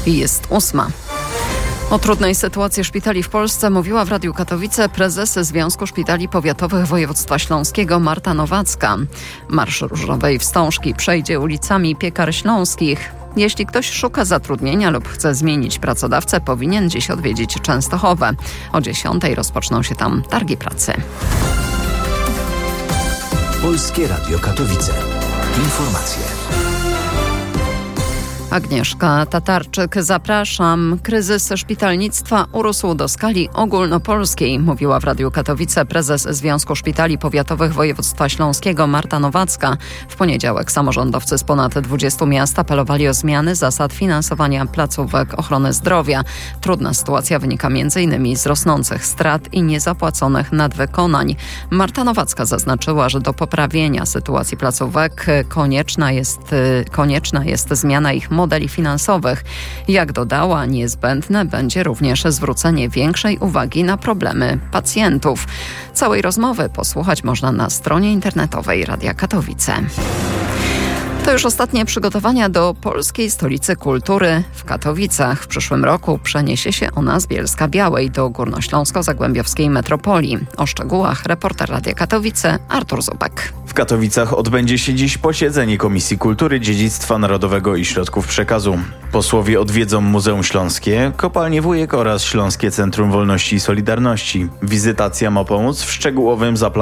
Jest 8. O trudnej sytuacji szpitali w Polsce mówiła w Radiu Katowice prezes Związku Szpitali Powiatowych Województwa Śląskiego Marta Nowacka. Marsz Różowej Wstążki przejdzie ulicami Piekar Śląskich. Jeśli ktoś szuka zatrudnienia lub chce zmienić pracodawcę, powinien dziś odwiedzić Częstochowę. O 10 rozpoczną się tam targi pracy. Polskie Radio Katowice. Informacje. Agnieszka Tatarczyk, zapraszam. Kryzys szpitalnictwa urósł do skali ogólnopolskiej, mówiła w Radiu Katowice prezes Związku Szpitali Powiatowych Województwa Śląskiego Marta Nowacka. W poniedziałek samorządowcy z ponad 20 miast apelowali o zmiany zasad finansowania placówek ochrony zdrowia. Trudna sytuacja wynika m.in. z rosnących strat i niezapłaconych nadwykonań. Marta Nowacka zaznaczyła, że do poprawienia sytuacji placówek konieczna jest zmiana ich modeli finansowych. Jak dodała, niezbędne będzie również zwrócenie większej uwagi na problemy pacjentów. Całej rozmowy posłuchać można na stronie internetowej Radia Katowice. To już ostatnie przygotowania do Polskiej Stolicy Kultury w Katowicach. W przyszłym roku przeniesie się ona z Bielska-Białej do Górnośląsko-Zagłębiowskiej metropolii. O szczegółach reporter Radia Katowice Artur Zubek. W Katowicach odbędzie się dziś posiedzenie Komisji Kultury, Dziedzictwa Narodowego i Środków Przekazu. Posłowie odwiedzą Muzeum Śląskie, Kopalnię Wujek oraz Śląskie Centrum Wolności i Solidarności. Wizytacja ma pomóc w szczegółowym zaplanowaniu